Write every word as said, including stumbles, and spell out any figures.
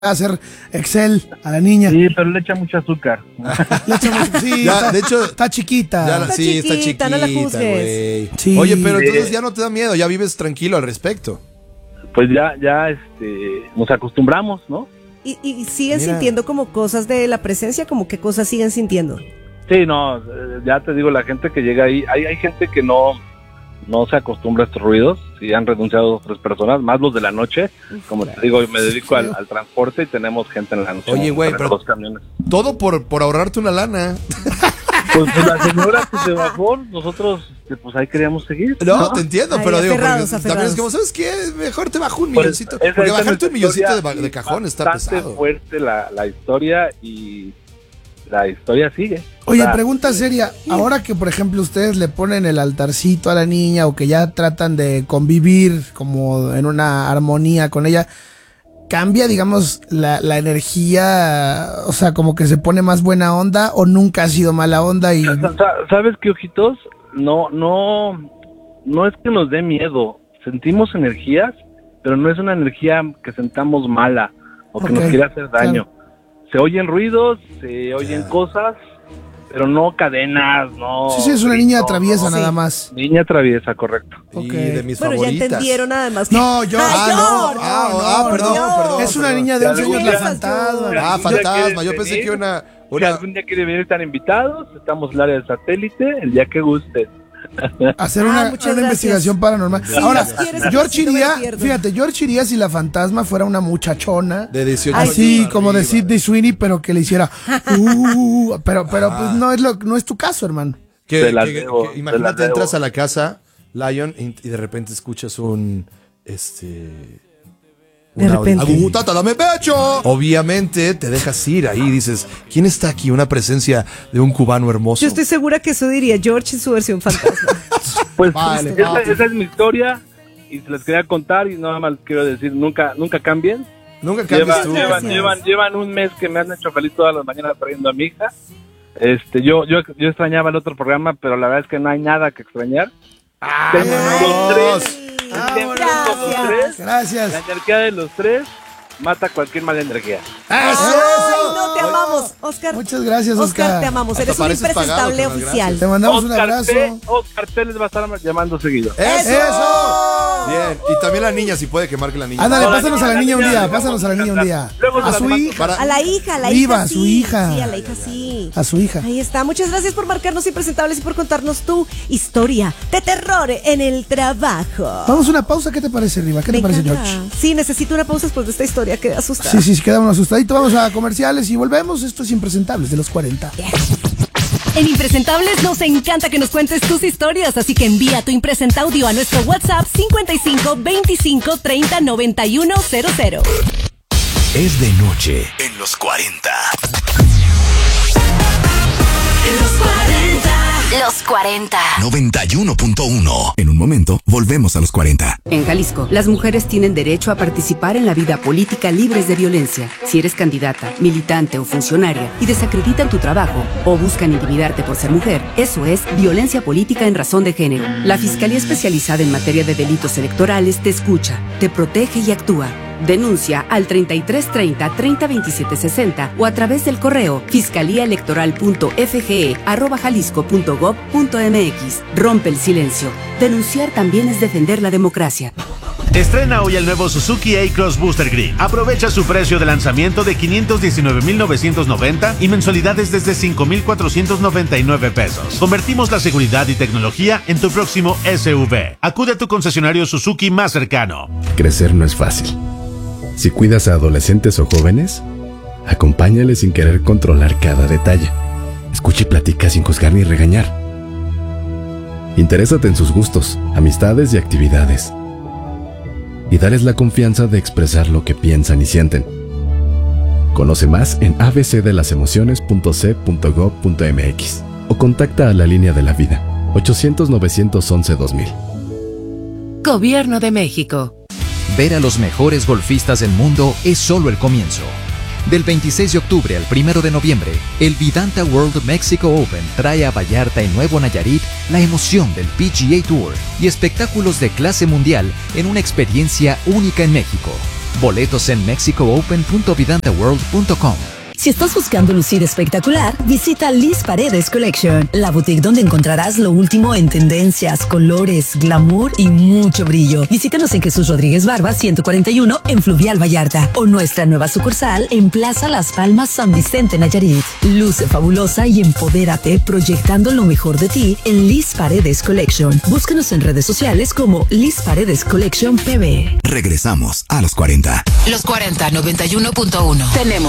hacer Excel a la niña. Sí, pero le echa mucho azúcar. Le echa mucho, sí, Ya, está, de hecho, está chiquita. Ya, Está sí, chiquita, está chiquita, no la juzgues. güey. Sí. Oye, pero Sí. entonces ya no te da miedo, ya vives tranquilo al respecto. Pues ya, ya, este, nos acostumbramos, ¿no? ¿Y, y siguen Mira. sintiendo como cosas de la presencia? ¿Como qué cosas siguen sintiendo? Sí, no, eh, ya te digo, la gente que llega ahí, hay, hay gente que no, no se acostumbra a estos ruidos, sí han renunciado dos o tres personas, más los de la noche, como te digo, me dedico al, al transporte y tenemos gente en la noche. Oye, güey, tenemos pero- dos camiones. Todo por, por ahorrarte una lana. Pues, pues, la señora que se bajó, nosotros, este, pues ahí queríamos seguir. No, te entiendo, Ay, pero digo, porque aferrados, también aferrados. es como, ¿sabes qué? Mejor te bajo un Pues, milloncito. esa- Porque esa es bajarte un nuestra milloncito de, historia ba- de y cajón está bastante pesado. fuerte la, la historia y la historia sigue. Oye, O sea, pregunta seria. Ahora que, por ejemplo, ustedes le ponen el altarcito a la niña o que ya tratan de convivir como en una armonía con ella, ¿cambia, digamos, la, la energía? O sea, como que se pone más buena onda o nunca ha sido mala onda y... Sa- sa- ¿Sabes qué, ojitos? No, no, no es que nos dé miedo. Sentimos energías, pero no es una energía que sentamos mala o que Ok, nos quiera hacer daño. claro. Se oyen ruidos, se oyen cosas, pero no cadenas, no. Sí, sí, es una niña no, traviesa no. nada Sí. más. Niña traviesa, correcto. Y Ok. de mis Bueno, favoritas. ya entendieron nada más. No, yo... Ay, Ah, yo, no. no, Ah, no, ah, perdón, no. perdón. Es una niña de once años, la Esas, fantasma. yo- Ah, Si algún día fantasma. quieres Yo pensé venir, que una... Si una... algún día quiere venir, están invitados. Estamos en el área del satélite, el día que guste. Hacer Ah, una, muchas una gracias. investigación paranormal. Sí, Ahora, si quieres, George sí, no me iría, lo pierdo. fíjate, George iría si la fantasma fuera una muchachona. De dieciocho Ay, años Así arriba. como de Sidney Sweeney, pero que le hiciera. Uh, pero pero pues no es lo no es tu caso, hermano. Que, Te las que- debo, que te las imagínate, debo. entras a la casa, Lion, y, y de repente escuchas un... Este... De un repente. audio. ¡Agutata, dame pecho! Obviamente te dejas ir ahí y dices, ¿quién está aquí? Una presencia de un cubano hermoso. Yo estoy segura que eso diría George en su versión fantasma. Pues Vale, esa, papi. esa es mi historia y se les quería contar y nada más quiero decir, nunca nunca cambien. Nunca cambies Llevan, tú. llevan, Gracias. llevan, llevan un mes que me han hecho feliz todas las mañanas trayendo a mi hija. Este, yo, yo, yo extrañaba el otro programa, pero la verdad es que no hay nada que extrañar. Tengo los tres, tengo los tres. Gracias. La energía de los tres mata cualquier mala energía. Ay, ¡Eso! no, te amamos, Oscar. Muchas gracias, Oscar. te amamos. Hasta Eres un pareces pagado, impresentable carnal, oficial. Te mandamos un Oscar abrazo. P, Oscar P les va a estar llamando seguido. ¡Eso! Bien. Y también la niña, si puede que marque la niña. Ándale, Hola, pásanos a la niña un niña, día, luego pásanos a la niña un día. luego se A la su mando. hija. Para- A la hija, a la Viva, hija. su sí. hija. Sí, a la hija sí. A su hija. Ahí está. Muchas gracias por marcarnos impresentables y por contarnos tu historia de terror en el trabajo. Vamos a una pausa, ¿qué te parece, Riva? ¿Qué Me te parece, encanta. George? Sí, necesito una pausa después de esta historia. Quedé asustada. Sí, sí, sí, queda uno asustadito. Vamos a comerciales y volvemos. Esto es Impresentables de los cuarenta. En Impresentables nos encanta que nos cuentes tus historias, así que envía tu impresenta audio a nuestro WhatsApp cincuenta y cinco veinticinco treinta noventa y uno cero cero. Es de noche en los cuarenta. Los cuarenta. Los cuarenta. noventa y uno punto uno. En un momento, volvemos a los cuarenta. En Jalisco, las mujeres tienen derecho a participar en la vida política libres de violencia. Si eres candidata, militante o funcionaria y desacreditan tu trabajo o buscan intimidarte por ser mujer, eso es violencia política en razón de género. La Fiscalía Especializada en Materia de Delitos Electorales te escucha, te protege y actúa. Denuncia al treinta y tres treinta treinta veintisiete sesenta o a través del correo fiscaliaelectoral punto f g e arroba jalisco punto gob punto m x. Rompe el silencio. Denunciar también es defender la democracia. Estrena hoy el nuevo Suzuki A-Cross Booster Green. Aprovecha su precio de lanzamiento de quinientos diecinueve mil novecientos noventa y mensualidades desde cinco mil cuatrocientos noventa y nueve pesos. Convertimos la seguridad y tecnología en tu próximo S U V. Acude a tu concesionario Suzuki más cercano. Crecer no es fácil. Si cuidas a adolescentes o jóvenes, acompáñales sin querer controlar cada detalle. Escucha y platica sin juzgar ni regañar. Interésate en sus gustos, amistades y actividades. Y dales la confianza de expresar lo que piensan y sienten. Conoce más en a b c de las emociones punto c punto gob punto m x o contacta a la línea de la vida ochocientos novecientos once dos mil. Gobierno de México. Ver a los mejores golfistas del mundo es solo el comienzo. Del veintiséis de octubre al primero de noviembre, el Vidanta World Mexico Open trae a Vallarta y Nuevo Nayarit la emoción del P G A Tour y espectáculos de clase mundial en una experiencia única en México. Boletos en mexico open punto vidanta world punto com. Si estás buscando lucir espectacular, visita Liz Paredes Collection, la boutique donde encontrarás lo último en tendencias, colores, glamour y mucho brillo. Visítanos en Jesús Rodríguez Barba ciento cuarenta y uno en Fluvial Vallarta o nuestra nueva sucursal en Plaza Las Palmas San Vicente Nayarit. Luce fabulosa y empodérate proyectando lo mejor de ti en Liz Paredes Collection. Búscanos en redes sociales como Liz Paredes Collection P B. Regresamos a los cuarenta. Los cuarenta, noventa y uno punto uno. Tenemos